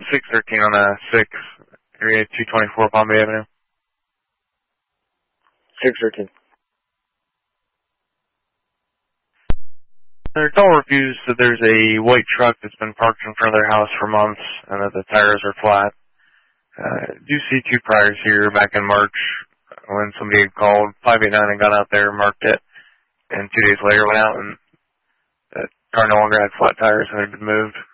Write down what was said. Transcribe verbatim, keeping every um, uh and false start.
six thirteen on a six, area two twenty-four Palm Bay Avenue. six thirteen. Their call refused that there's a white truck that's been parked in front of their house for months and that the tires are flat. Uh, do see two priors here back in March when somebody had called five eight nine and got out there and marked it, and two days later went out and the car no longer had flat tires and had been moved.